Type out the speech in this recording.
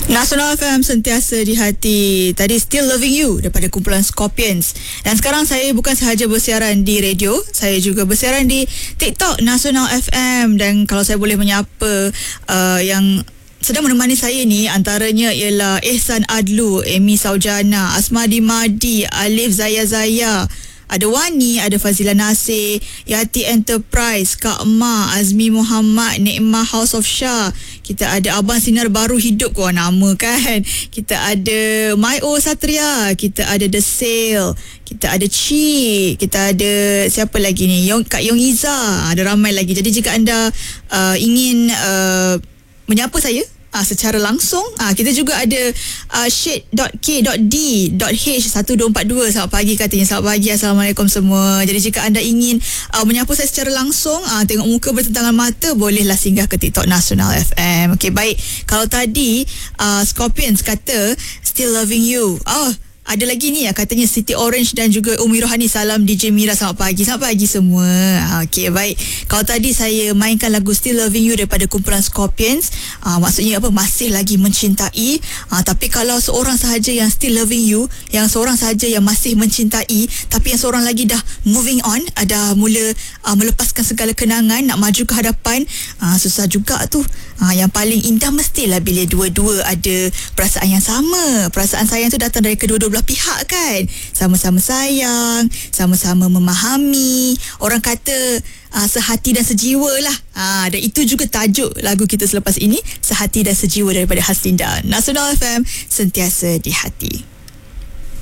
Nasional FM sentiasa di hati. Tadi Still Loving You daripada kumpulan Scorpions. Dan sekarang saya bukan sahaja bersiaran di radio, saya juga bersiaran di TikTok Nasional FM. Dan kalau saya boleh menyapa yang sedang menemani saya ni, antaranya ialah Ehsan Adlu, Amy Saujana, Asmadi Madi, Alif Zaya, ada Wani, ada Fazila Nasir, Yati Enterprise, Kak Ma, Azmi Muhammad, Nikmah House of Shah. Kita ada Abang Sinar Baru Hidup, kau nama kan. Kita ada Mayo Satria, kita ada The Sale, kita ada Chi, kita ada siapa lagi ni, Kak Yong Iza, ada ramai lagi. Jadi jika anda ingin menyapa saya secara langsung, kita juga ada shade.k.d.h1242. Selamat pagi katanya. Selamat pagi, Assalamualaikum semua. Jadi jika anda ingin menyapa saya secara langsung, tengok muka bertentangan mata, bolehlah singgah ke TikTok Nasional FM. Okey, baik. Kalau tadi Scorpions kata Still Loving You, ada lagi ni katanya Siti Orange dan juga Umi Rohani. Salam DJ Mira, selamat pagi. Selamat pagi semua. Okey, baik. Kalau tadi saya mainkan lagu Still Loving You daripada kumpulan Scorpions, maksudnya apa? Masih lagi mencintai. Tapi kalau seorang sahaja yang still loving you, yang seorang sahaja yang masih mencintai, tapi yang seorang lagi dah moving on, dah mula melepaskan segala kenangan, nak maju ke hadapan, susah juga tu. Yang paling indah mestilah bila dua-dua ada perasaan yang sama. Perasaan sayang tu datang dari kedua-dua pihak kan, sama-sama sayang, sama-sama memahami. Orang kata sehati dan sejiwa lah. Dan itu juga tajuk lagu kita selepas ini, Sehati dan Sejiwa daripada Haslinda. Nasional FM, sentiasa di hati.